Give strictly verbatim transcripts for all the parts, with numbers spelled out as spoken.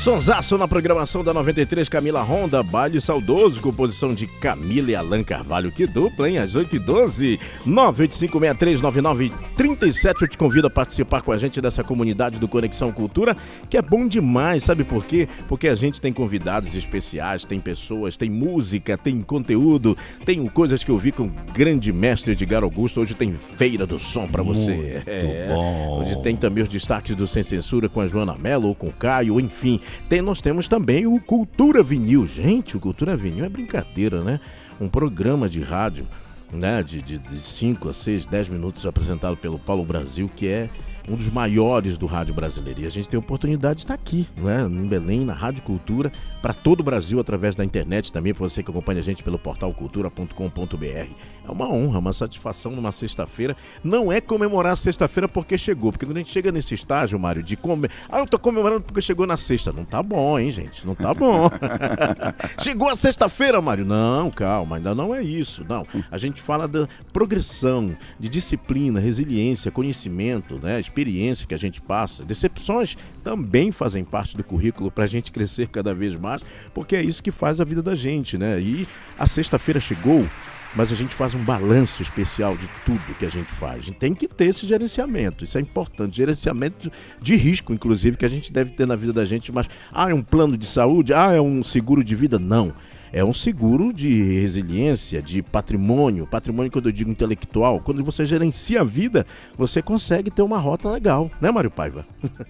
Sonsaço na programação da noventa e três, Camila Ronda, baile saudoso, composição de Camila e Alan Carvalho. Que dupla, hein? Às oito e doze, nove oito cinco seis três nove nove três sete. Eu te convido a participar com a gente dessa comunidade do Conexão Cultura, que é bom demais, sabe por quê? Porque a gente tem convidados especiais, tem pessoas, tem música, tem conteúdo, tem coisas que eu vi com o grande mestre Edgar Augusto. Hoje tem Feira do Som pra você. Muito é. bom. Hoje tem também os destaques do Sem Censura com a Joana Mello ou com o Caio, enfim. Tem, nós temos também o Cultura Vinil. Gente, o Cultura Vinil é brincadeira, né? Um programa de rádio, né? De cinco a seis, dez minutos apresentado pelo Paulo Brasil, que é um dos maiores do rádio brasileiro. E a gente tem a oportunidade de estar aqui, né, em Belém, na Rádio Cultura, para todo o Brasil, através da internet também, para você que acompanha a gente pelo portal cultura ponto com ponto b r. É uma honra, uma satisfação numa sexta-feira. Não é comemorar a sexta-feira porque chegou, porque quando a gente chega nesse estágio, Mário, de comer... Ah, eu tô comemorando porque chegou na sexta. Não tá bom, hein, gente? Não tá bom. Chegou a sexta-feira, Mário? Não, calma, ainda não é isso. Não, a gente fala da progressão, de disciplina, resiliência, conhecimento, né, experiência que a gente passa. Decepções também fazem parte do currículo para a gente crescer cada vez mais, porque é isso que faz a vida da gente, né? E a sexta-feira chegou, mas a gente faz um balanço especial de tudo que a gente faz. A gente tem que ter esse gerenciamento, isso é importante, gerenciamento de risco, inclusive, que a gente deve ter na vida da gente, mas, ah, é um plano de saúde, ah, é um seguro de vida, não. É um seguro de resiliência, de patrimônio, patrimônio quando eu digo intelectual. Quando você gerencia a vida, você consegue ter uma rota legal, né, Mário Paiva?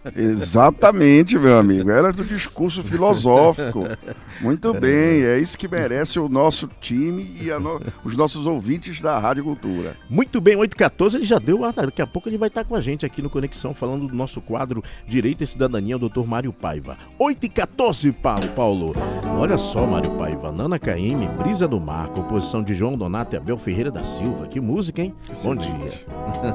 Exatamente, meu amigo, era do discurso filosófico. Muito bem, é isso que merece o nosso time e a no... os nossos ouvintes da Rádio Cultura. Muito bem, oito e quatorze, ele já deu, ah, daqui a pouco ele vai estar com a gente aqui no Conexão, falando do nosso quadro Direito e Cidadania, o doutor Mário Paiva. oito e quatorze, Paulo, Paulo. Olha só, Mário Paiva. Nana Caymmi, Brisa do Mar, composição de João Donato e Abel Ferreira da Silva. Que música, hein? Excelente. Bom dia.